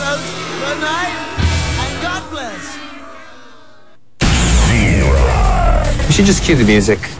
folks. Good night, and God bless. You should just cue the music.